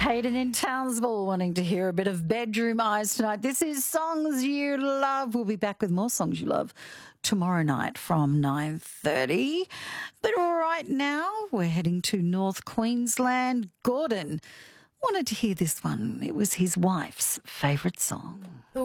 Hayden in Townsville wanting to hear a bit of Bedroom Eyes tonight. This is Songs You Love. We'll be back with more Songs You Love tomorrow night from 9:30. But right now we're heading to North Queensland. Gordon wanted to hear this one. It was his wife's favourite song.